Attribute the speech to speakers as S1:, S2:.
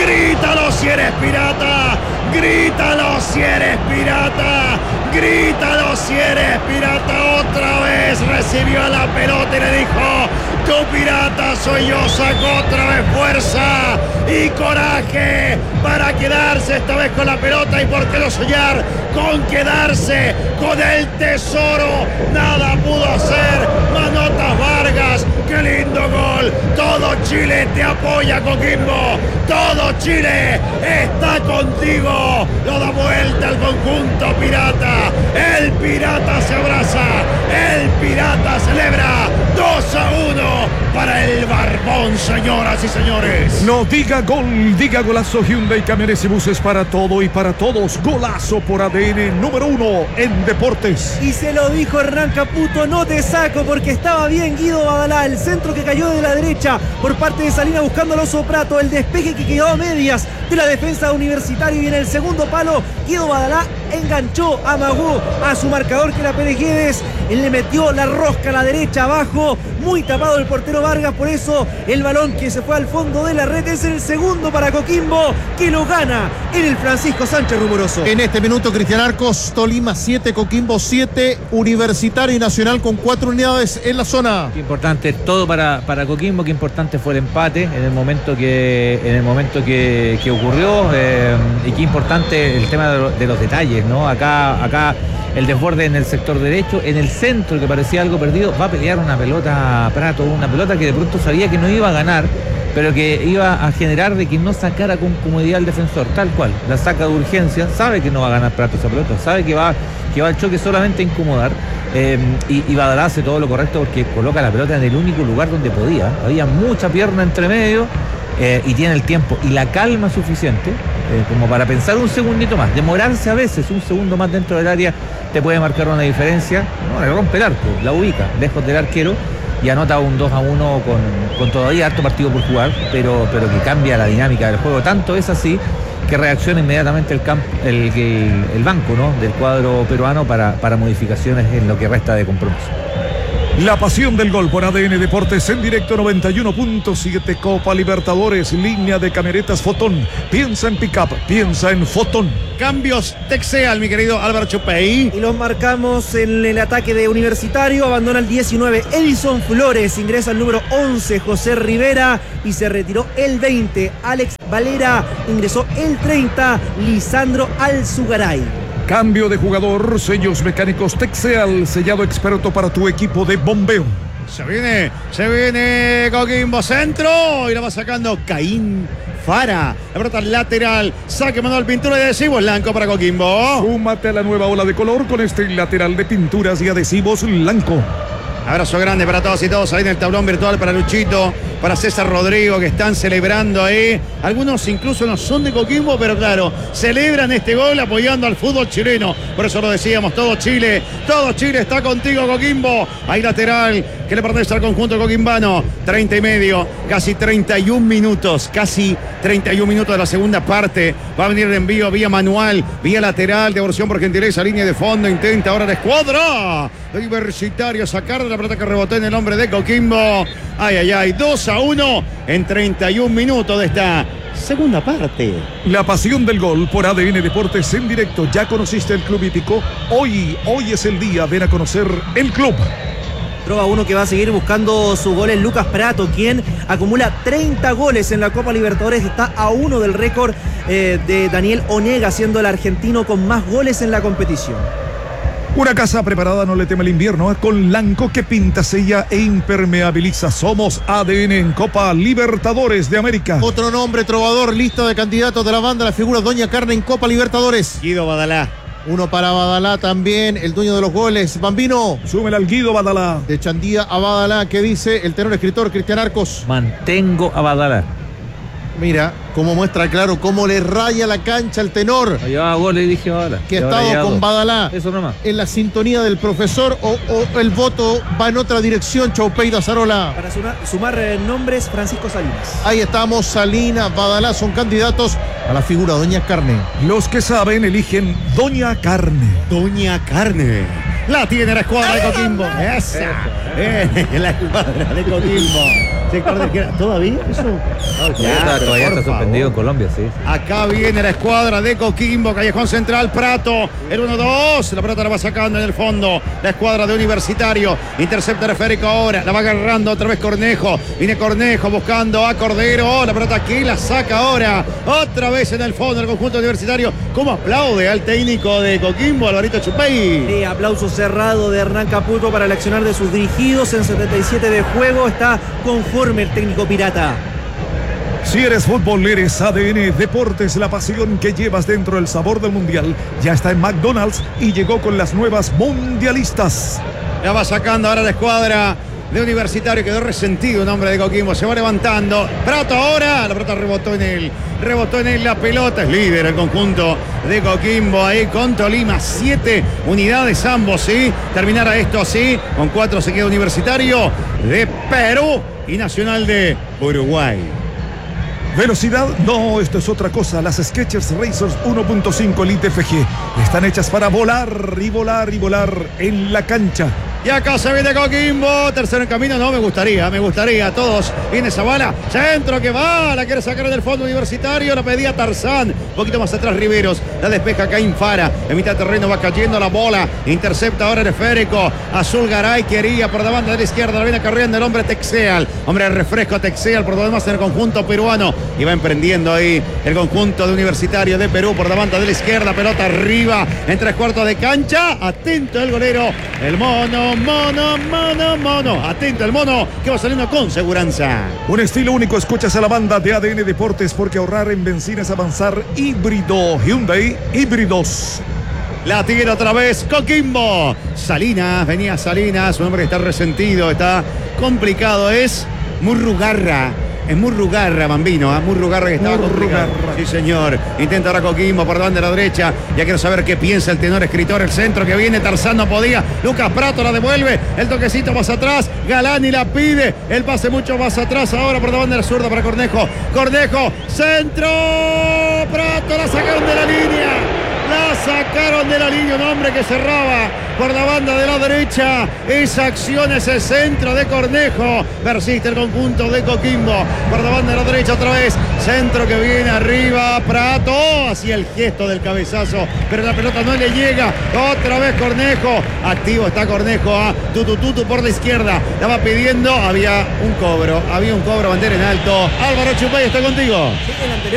S1: Grítalo si eres pirata. Grítalo si eres pirata. Grítalo si eres pirata. Otra vez recibió la pelota y le dijo: tu pirata soy yo. Sacó otra vez fuerza y coraje para quedarse esta vez con la pelota. Y por qué no soñar con quedarse con el tesoro. Nada pudo hacer Manotas Vargas. ¡Qué lindo gol! Todo Chile te apoya, Coquimbo. Todo Chile está contigo. Lo da vuelta al conjunto pirata. El pirata se abraza. El pirata celebra 2-1 para el Barbón, señoras y señores.
S2: No diga gol, diga golazo. Hyundai Camiones y Buses para todo y para todos. Golazo por ADN número 1 en deportes.
S3: Y se lo dijo Hernán Caputo: no te saco, porque estaba bien Guido Badalá. El centro que cayó de la derecha por parte de Salinas buscando a Oso Prato. El despeje que quedó a medias de la defensa Universitario. Y en el segundo palo, Guido Badalá enganchó, amagó a su marcador, que era Pérez Guedes. Él le metió la rosca a la derecha abajo. Muy tapado el portero Vargas. Por eso el balón que se fue al fondo de la red es el segundo para Coquimbo, que lo gana en el Francisco Sánchez Rumoroso.
S4: En este minuto, Cristian Arcos: Tolima 7, Coquimbo 7, Universitario y Nacional con 4 unidades en la zona.
S5: Qué importante todo para Coquimbo, qué importante fue el empate en el momento que ocurrió, y qué importante el tema de los detalles, ¿no? Acá el desborde en el sector derecho, en el centro, que parecía algo perdido, va a pelear una pelota Prato, una pelota que de pronto sabía que no iba a ganar, pero que iba a generar de que no sacara con comodidad al defensor, tal cual, la saca de urgencia, sabe que no va a ganar Prato esa pelota, sabe que va al choque solamente a incomodar, y Badalá hace todo lo correcto porque coloca la pelota en el único lugar donde podía, había mucha pierna entre medio, y tiene el tiempo y la calma suficiente como para pensar un segundito más, demorarse a veces un segundo más dentro del área te puede marcar una diferencia. No, le rompe el arco, la ubica lejos del arquero y anota un 2-1 con todavía harto partido por jugar, pero que cambia la dinámica del juego. Tanto es así que reacciona inmediatamente el banco, ¿no?, del cuadro peruano para modificaciones en lo que resta de compromiso.
S2: La pasión del gol por ADN Deportes en directo 91.7. Copa Libertadores, línea de camionetas Fotón. Piensa en pick-up, piensa en Fotón.
S1: Cambios Texeal, mi querido Álvaro Chupey.
S3: Y los marcamos en el ataque de Universitario. Abandona el 19 Edison Flores, ingresa el número 11 José Rivera y se retiró el 20 Alex Valera, ingresó el 30 Lisandro Alzugaray.
S2: Cambio de jugador, sellos mecánicos Texeal, sellado experto para tu equipo de bombeo.
S1: Se viene Coquimbo centro y la va sacando Caín Fara. La pelota lateral, saque Manuel Pintura y adhesivos blanco para Coquimbo.
S2: Súmate a la nueva ola de color con este lateral de pinturas y adhesivos blanco.
S1: Abrazo grande para todos y todos ahí en el tablón virtual, para Luchito, para César Rodrigo, que están celebrando ahí. Algunos incluso no son de Coquimbo, pero claro, celebran este gol apoyando al fútbol chileno. Por eso lo decíamos, todo Chile está contigo, Coquimbo. Ahí lateral, que le pertenece al conjunto coquimbano. 30 y medio, casi 31 minutos de la segunda parte. Va a venir el envío vía manual, vía lateral, devolución por gentileza, línea de fondo, intenta ahora la escuadra de Universitario sacar de la pelota que rebotó en el hombre de Coquimbo. Ay, 2-1 en 31 minutos de esta segunda parte.
S2: La pasión del gol por ADN Deportes en directo. ¿Ya conociste el Club Hípico? Hoy es el día. Ven a conocer el club.
S3: Trova uno que va a seguir buscando su gol en Lucas Prato, quien acumula 30 goles en la Copa Libertadores. Está a 1 del récord de Daniel Onega, siendo el argentino con más goles en la competición.
S2: Una casa preparada no le teme el invierno, con Lanco, que pinta, sella e impermeabiliza. Somos ADN en Copa Libertadores de América.
S4: Otro nombre, trovador, lista de candidatos de la banda, la figura Doña Carne en Copa Libertadores.
S1: Guido Badalá.
S4: Uno para Badalá también, el dueño de los goles. Bambino.
S2: Súmele al Guido Badalá.
S4: De Chandía a Badalá, ¿qué dice el tenor escritor Cristian Arcos?
S5: Mantengo a Badalá.
S4: Mira cómo muestra claro cómo le raya la cancha el tenor.
S5: Llevaba goles y dije Badalá.
S4: Que ha estado con Badalá.
S5: Eso nomás.
S4: En la sintonía del profesor, o el voto va en otra dirección, Chaupeida Zarola.
S3: Para sumar nombres, Francisco Salinas.
S4: Ahí estamos, Salinas, Badalá son candidatos a la figura Doña Carne.
S2: Los que saben eligen Doña Carne.
S1: Doña Carne. La tiene la escuadra de Coquimbo. Esa. La escuadra de Coquimbo. Sector de izquierda. ¿Todavía eso?
S5: Todavía está suspendido en Colombia, sí.
S1: Acá viene la escuadra de Coquimbo, Callejón Central, Prato, el 1-2, la pelota la va sacando en el fondo, la escuadra de Universitario, intercepta el esférico ahora, la va agarrando otra vez Cornejo, viene Cornejo buscando a Cordero, la pelota aquí la saca ahora, otra vez en el fondo el conjunto universitario, ¿cómo aplaude al técnico de Coquimbo, Alvarito Chupey?
S3: Sí, aplauso cerrado de Hernán Caputo para el accionar de sus dirigidos en 77 de juego, está conforme el técnico pirata.
S2: Si eres fútbol, eres ADN Deportes, la pasión que llevas dentro, el sabor del mundial. Ya está en McDonald's y llegó con las nuevas mundialistas.
S1: La va sacando ahora la escuadra de Universitario, quedó resentido un hombre de Coquimbo, se va levantando. Prato ahora, la pelota rebotó en él la pelota, es líder el conjunto de Coquimbo ahí con Tolima, 7 unidades ambos, ¿sí? Terminara esto así, con 4 se queda Universitario de Perú y Nacional de Uruguay.
S2: ¿Velocidad? No, esto es otra cosa. Las Skechers Racers 1.5 Elite FG están hechas para volar y volar y volar en la cancha.
S1: Y acá se viene Coquimbo, tercero en camino, no, me gustaría, todos, viene Zavala, centro que va, la quiere sacar del fondo Universitario, la pedía Tarzán, un poquito más atrás Riveros, la despeja Caín Fara, en mitad de terreno va cayendo la bola, intercepta ahora el esférico, Azul Garay quería por la banda de la izquierda, la viene acarreando el hombre Texeal, hombre de refresco Texeal, por lo demás en el conjunto peruano, y va emprendiendo ahí el conjunto de Universitario de Perú por la banda de la izquierda, pelota arriba, en 3/4 de cancha, atento el golero, el mono, atento el mono que va saliendo con seguranza.
S2: Un estilo único, escuchas a la banda de ADN Deportes, porque ahorrar en benzina es avanzar. Híbrido, Hyundai Híbridos.
S1: La tira otra vez Coquimbo. Salinas, venía Salinas, un hombre que está resentido, está complicado, es Murrugarra. Es Murrugarra, Bambino, Murrugarra que estaba complicado. Sí, señor. Intenta ahora Coquimbo por banda de la derecha. Ya quiero saber qué piensa el tenor escritor. El centro que viene, Tarzán no podía. Lucas Prato la devuelve. El toquecito más atrás. Galani la pide. El pase mucho más atrás. Ahora por la banda de la zurda para Cornejo. Cornejo, centro. Prato la sacaron de la línea. La sacaron de la línea, un hombre que cerraba por la banda de la derecha. Esa acción, ese centro de Cornejo. Persiste el conjunto de Coquimbo por la banda de la derecha otra vez. Centro que viene arriba. Prato hacía el gesto del cabezazo, pero la pelota no le llega. Otra vez Cornejo. Activo está Cornejo a Tutututu por la izquierda. La va pidiendo. Había un cobro, bandera en alto. Álvaro Chupay está contigo.
S3: Sí, el anterior